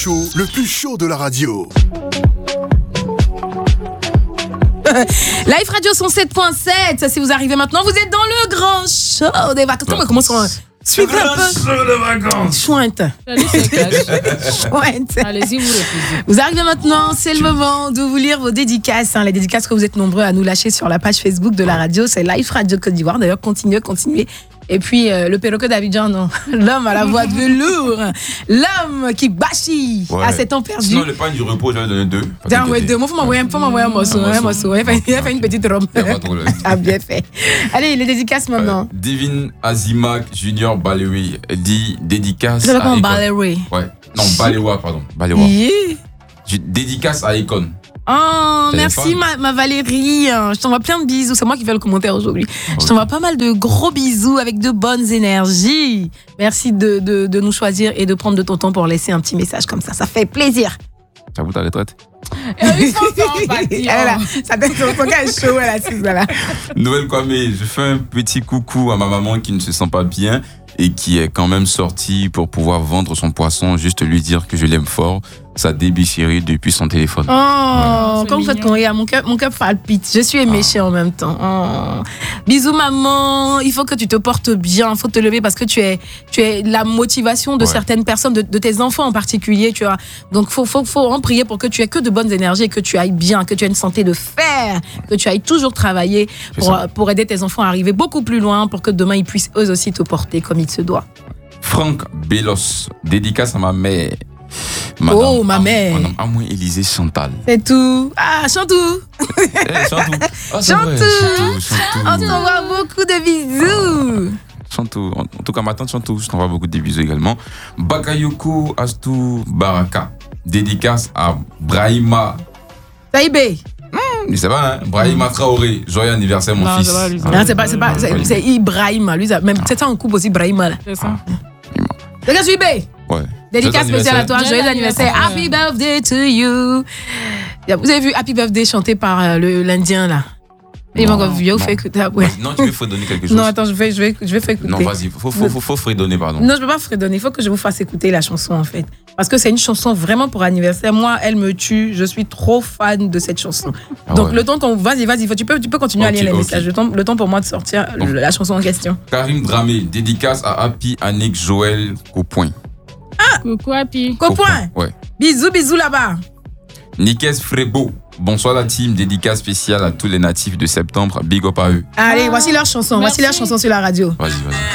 Le plus chaud de la radio. Live Radio 107.7. Si vous arrivez maintenant, vous êtes dans le grand show des vacances. On commence à suivre un peu. Show de vacances. Chouette. Chouette. Allez-y, vous refusez. Vous arrivez maintenant, c'est le moment de vous lire vos dédicaces. Les dédicaces que vous êtes nombreux à nous lâcher sur la page Facebook de la radio. C'est Live Radio Côte d'Ivoire. D'ailleurs, continuez. Et puis, le perroquet d'Abidjan, non. L'homme à la voix de velours. L'homme qui bâchit à 7 ans perdu. Sinon, le pain du repos, j'en ai donné 2. Deux. Moi, faut m'envoyer un morceau. Il a fait une petite robe. Ah, bien fait. Allez, les dédicaces maintenant. Divine Azimak Junior Balewi dit dédicace. C'est comme Balewi. Ouais. Non, Balewa, pardon. Balewa. Yeah. Dédicace à Econ. Oh, Téléphone. merci ma Valérie. Je t'envoie plein de bisous. C'est moi qui fais le commentaire aujourd'hui. Je t'envoie pas mal de gros bisous avec de bonnes énergies. Merci de nous choisir et de prendre de ton temps pour laisser un petit message comme ça. Ça fait plaisir. Ça vous ta retraite? Ils sont sympathiques. Ça donne son cas est chaud, elle assise là. Noël Kwame, je fais un petit coucou à ma maman qui ne se sent pas bien et qui est quand même sortie pour pouvoir vendre son poisson. Juste lui dire que je l'aime fort. Ça débichirait depuis son téléphone. Oh, quand vous faites qu'on mon cœur palpite. Je suis éméchée en même temps. Oh. Bisous maman, il faut que tu te portes bien, il faut te lever parce que tu es la motivation de certaines personnes, de tes enfants en particulier, tu vois. Donc faut en prier pour que tu aies que de bonnes énergies, que tu ailles bien, que tu aies une santé de fer, que tu ailles toujours travailler pour aider tes enfants à arriver beaucoup plus loin, pour que demain ils puissent eux aussi te porter comme il se doit. Franck Bélos, dédicace à ma mère. Ma mère. Madame Amoué Élisée Chantal. C'est tout. Ah, Chantou. Chantou. Chantou. On t'envoie beaucoup de bisous. Chantou. En tout cas, ma tante Chantou, je t'envoie beaucoup de bisous également. Bakayoko Astou Baraka. Dédicace à Brahima. Taïbé. C'est pas, hein? Brahima Traoré. Joyeux anniversaire, mon fils. C'est Ibrahima. Lui, même, c'est ça, on coupe aussi Ibrahima. Là. C'est ça. Le gars, Suibé. Ouais. Dédicace spéciale à toi, joyeux anniversaire. Happy birthday to you. Vous avez vu Happy Birthday chanté par l'Indien là? Il m'a encore vu, il faut écouter après. Non, tu veux fredonner quelque chose? Non, attends, je vais faire écouter. Non, vas-y, faut fredonner, pardon. Non, je peux pas fredonner, il faut que je vous fasse écouter la chanson en fait. Parce que c'est une chanson vraiment pour anniversaire. Moi, elle me tue, je suis trop fan de cette chanson. Donc le temps qu'on... Vas-y, tu peux continuer à lire les messages. Le temps pour moi de sortir la chanson en question. Karim Dramé, dédicace à Happy, Annick, Joël, Copoint. Coucou, Happy. Copoint. Ouais. Bisous là-bas. Nikes Frébo. Bonsoir la team, dédicace spéciale à tous les natifs de septembre. Big up à eux. Allez, voici leur chanson. Voici leur chanson sur la radio. Vas-y.